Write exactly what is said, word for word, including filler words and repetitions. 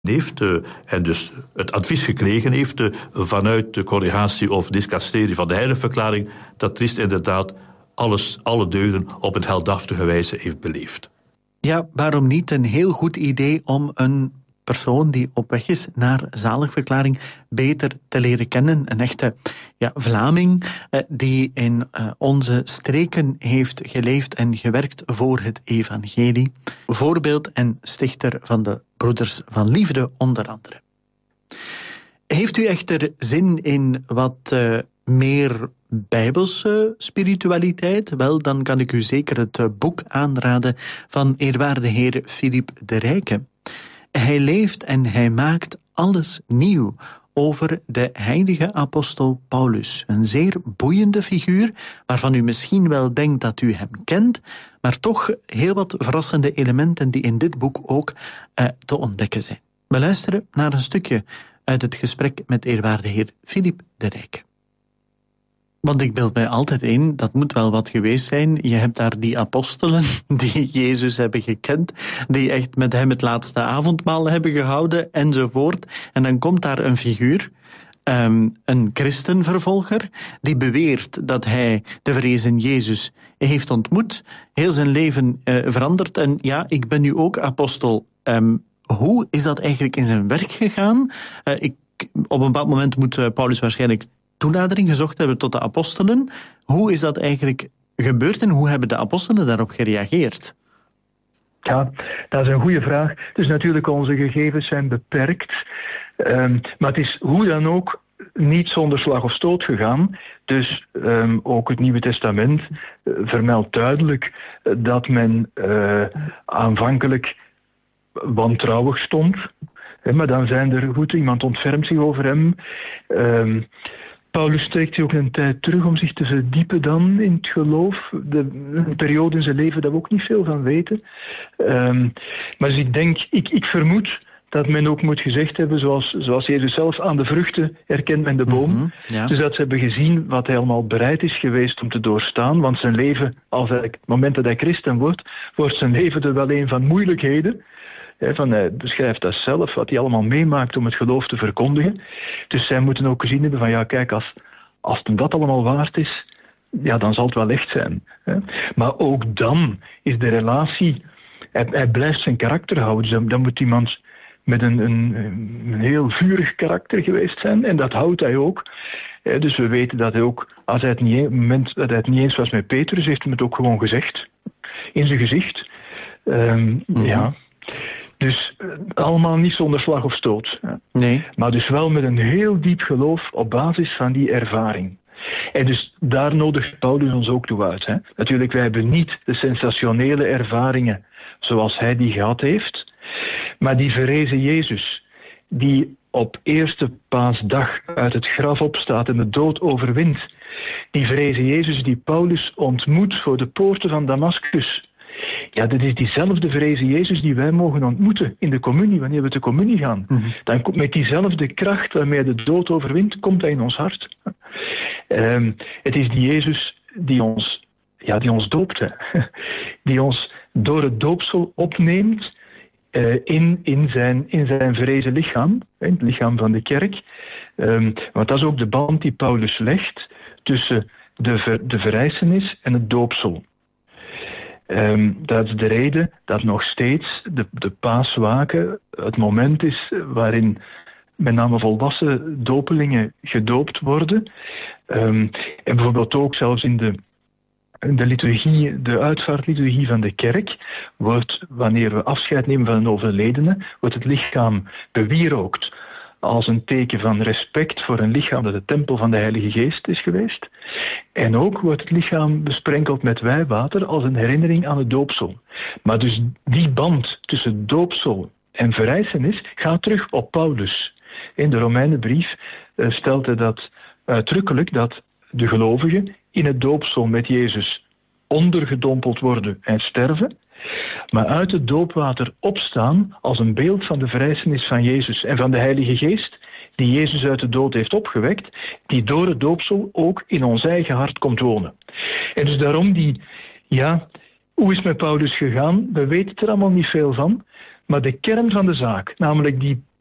heeft uh, en dus het advies gekregen heeft uh, vanuit de collegatie of dicasterie van de heiligverklaring dat Christus inderdaad alles, alle deugden op een heldhaftige wijze heeft beleefd. Ja, waarom niet een heel goed idee om een persoon die op weg is naar zaligverklaring beter te leren kennen. Een echte ja, Vlaming eh, die in eh, onze streken heeft geleefd en gewerkt voor het evangelie. Voorbeeld en stichter van de Broeders van Liefde onder andere. Heeft u echter zin in wat uh, meer bijbelse spiritualiteit? Wel, dan kan ik u zeker het uh, boek aanraden van eerwaarde heer Philip de Rijke. Hij leeft en hij maakt alles nieuw over de heilige apostel Paulus. Een zeer boeiende figuur, waarvan u misschien wel denkt dat u hem kent, maar toch heel wat verrassende elementen die in dit boek ook uh, te ontdekken zijn. We luisteren naar een stukje uit het gesprek met eerwaarde heer Philip de Rijke. Want ik beeld mij altijd in, dat moet wel wat geweest zijn. Je hebt daar die apostelen die Jezus hebben gekend, die echt met hem het laatste avondmaal hebben gehouden enzovoort. En dan komt daar een figuur, um, een christenvervolger, die beweert dat hij de verrezen Jezus heeft ontmoet, heel zijn leven uh, veranderd. En ja, ik ben nu ook apostel. Um, hoe is dat eigenlijk in zijn werk gegaan? Uh, ik, op een bepaald moment moet uh, Paulus waarschijnlijk toenadering gezocht hebben tot de apostelen. Hoe is dat eigenlijk gebeurd en hoe hebben de apostelen daarop gereageerd? Ja, dat is een goede vraag. Dus natuurlijk, onze gegevens zijn beperkt. Um, maar het is hoe dan ook niet zonder slag of stoot gegaan. Dus um, ook het Nieuwe Testament uh, vermeldt duidelijk uh, dat men uh, aanvankelijk wantrouwig stond. He, maar dan zijn er, goed, iemand ontfermt zich over hem. Um, Paulus trekt zich ook een tijd terug om zich te verdiepen dan in het geloof. De, een periode in zijn leven dat we ook niet veel van weten. Um, maar dus ik denk, ik, ik vermoed dat men ook moet gezegd hebben, zoals, zoals Jezus zelf, aan de vruchten herkent men de boom. Mm-hmm, ja. Dus dat ze hebben gezien wat hij allemaal bereid is geweest om te doorstaan. Want zijn leven, als hij, het moment dat hij christen wordt, wordt zijn leven er wel een van moeilijkheden. He, van, hij beschrijft dat zelf, wat hij allemaal meemaakt om het geloof te verkondigen. Dus zij moeten ook gezien hebben van, ja kijk, als, als het dat allemaal waard is, ja, dan zal het wel echt zijn. He. Maar ook dan is de relatie, hij, hij blijft zijn karakter houden. Dus dan, dan moet iemand met een, een, een heel vurig karakter geweest zijn. En dat houdt hij ook. He, dus we weten dat hij ook, als hij het niet, op het moment dat hij het niet eens was met Petrus, heeft hij het ook gewoon gezegd. In zijn gezicht. Um, mm-hmm. Ja. Dus uh, allemaal niet zonder slag of stoot. Hè. Nee. Maar dus wel met een heel diep geloof op basis van die ervaring. En dus daar nodigt Paulus ons ook toe uit. Hè. Natuurlijk, wij hebben niet de sensationele ervaringen zoals hij die gehad heeft. Maar die verrezen Jezus, die op eerste paasdag uit het graf opstaat en de dood overwint. Die verrezen Jezus die Paulus ontmoet voor de poorten van Damascus. Ja, dat is diezelfde verrezen Jezus die wij mogen ontmoeten in de communie, wanneer we de communie gaan. Mm-hmm. Dan komt met diezelfde kracht waarmee hij de dood overwint, komt hij in ons hart. Um, het is die Jezus die ons, ja, die ons doopt, hè. Die ons door het doopsel opneemt uh, in, in, zijn, in zijn verrezen lichaam, in het lichaam van de kerk. Um, want dat is ook de band die Paulus legt tussen de, ver, de verrijzenis en het doopsel. Um, dat is de reden dat nog steeds de, de paaswaken het moment is waarin met name volwassen dopelingen gedoopt worden. Um, en bijvoorbeeld ook zelfs in de, in de liturgie, de uitvaartliturgie van de kerk, wordt, wanneer we afscheid nemen van een overledene, wordt het lichaam bewierookt als een teken van respect voor een lichaam dat de tempel van de Heilige Geest is geweest. En ook wordt het lichaam besprenkeld met wijwater als een herinnering aan het doopsel. Maar dus die band tussen doopsel en verrijzenis gaat terug op Paulus. In de Romeinenbrief stelt hij dat uitdrukkelijk, dat de gelovigen in het doopsel met Jezus ondergedompeld worden en sterven, maar uit het doopwater opstaan als een beeld van de verrijzenis van Jezus en van de Heilige Geest, die Jezus uit de dood heeft opgewekt, die door het doopsel ook in ons eigen hart komt wonen. En dus daarom die, ja, hoe is het met Paulus gegaan? We weten er allemaal niet veel van, Maar de kern van de zaak, namelijk die